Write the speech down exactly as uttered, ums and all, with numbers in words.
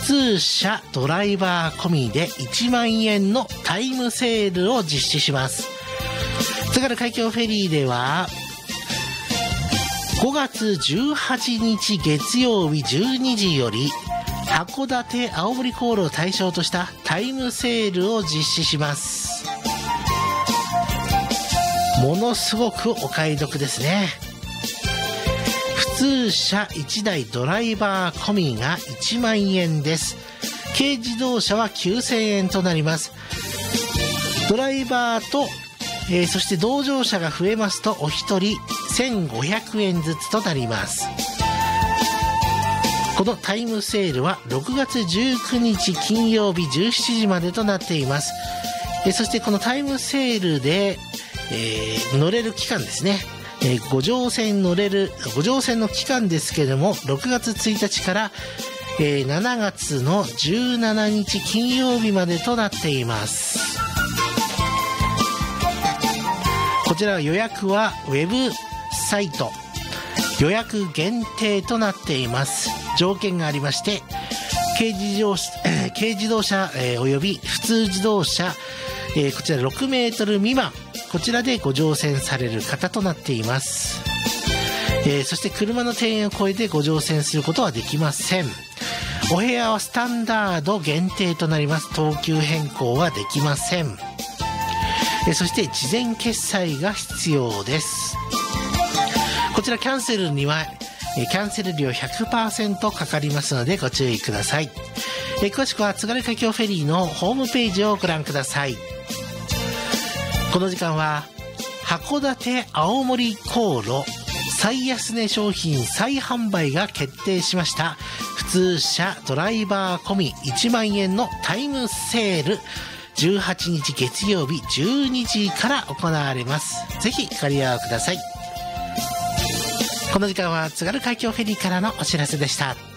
通車ドライバー込みでいちまんえんのタイムセールを実施します。津軽海峡フェリーではごがつじゅうはちにち月曜日じゅうにじより函館青森航路を対象としたタイムセールを実施します。ものすごくお買い得ですね。普通車いちだいドライバー込みがいちまんえんです。軽自動車はきゅうせんえんとなります。ドライバーと、えー、そして同乗者が増えますとお一人せんごひゃくえんずつとなります。このタイムセールはろくがつじゅうくにち金曜日じゅうしちじまでとなっています。えー、そしてこのタイムセールで、えー、乗れる期間ですね、えー、ご乗船乗れるご乗船の期間ですけれどもろくがつついたちから、えー、しちがつのじゅうしちにち金曜日までとなっています。こちら予約はウェブサイト予約限定となっています。条件がありまして、軽自動車、えー、軽自動車、えー、および普通自動車、えー、こちらろくメートル未満、こちらでご乗船される方となっています。えー、そして車の定員を超えてご乗船することはできません。お部屋はスタンダード限定となります。等級変更はできません。えー、そして事前決済が必要です。こちらキャンセルには、えー、キャンセル料 ひゃくパーセント かかりますのでご注意ください。えー、詳しくは津軽海峡フェリーのホームページをご覧ください。この時間は函館青森航路最安値商品再販売が決定しました。普通車ドライバー込みいちまんえんのタイムセール、じゅうはちにち月曜日じゅうにじから行われます。ぜひご利用ください。この時間は津軽海峡フェリーからのお知らせでした。